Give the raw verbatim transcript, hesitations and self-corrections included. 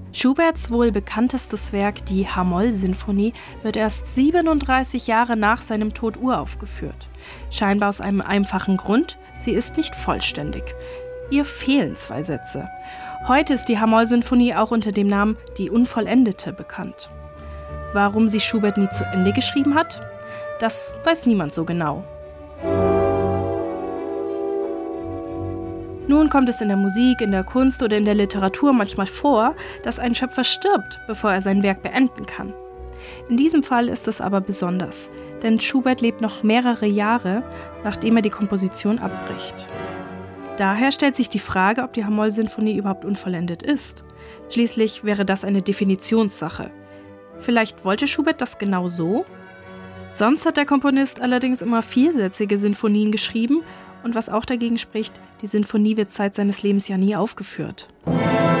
Schuberts wohl bekanntestes Werk, die H-Moll-Sinfonie, wird erst siebenunddreißig Jahre nach seinem Tod uraufgeführt. Scheinbar aus einem einfachen Grund: sie ist nicht vollständig. Ihr fehlen zwei Sätze. Heute ist die H-Moll-Sinfonie auch unter dem Namen Die Unvollendete bekannt. Warum sie Schubert nie zu Ende geschrieben hat? Das weiß niemand so genau. Nun kommt es in der Musik, in der Kunst oder in der Literatur manchmal vor, dass ein Schöpfer stirbt, bevor er sein Werk beenden kann. In diesem Fall ist es aber besonders, denn Schubert lebt noch mehrere Jahre, nachdem er die Komposition abbricht. Daher stellt sich die Frage, ob die H-Moll-Sinfonie überhaupt unvollendet ist. Schließlich wäre das eine Definitionssache. Vielleicht wollte Schubert das genau so? Sonst hat der Komponist allerdings immer viersätzige Sinfonien geschrieben, und was auch dagegen spricht, die Sinfonie wird Zeit seines Lebens ja nie aufgeführt.